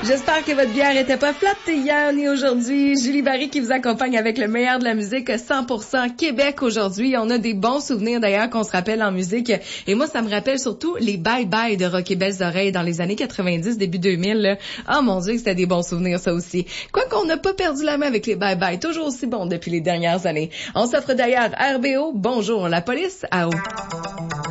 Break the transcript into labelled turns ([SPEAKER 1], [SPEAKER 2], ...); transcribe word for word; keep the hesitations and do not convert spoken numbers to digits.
[SPEAKER 1] J'espère que votre bière était pas plate hier ni aujourd'hui. Julie Barry qui vous accompagne avec le meilleur de la musique cent pour cent Québec aujourd'hui. On a des bons souvenirs d'ailleurs qu'on se rappelle en musique. Et moi, ça me rappelle surtout les bye-bye de Rock et Belles Oreilles dans les années quatre-vingt-dix, début deux mille. Oh mon Dieu, c'était des bons souvenirs ça aussi. Quoi qu'on n'a pas perdu la main avec les bye-bye, toujours aussi bons depuis les dernières années. On s'offre d'ailleurs R B O, Bonjour la police, à haut.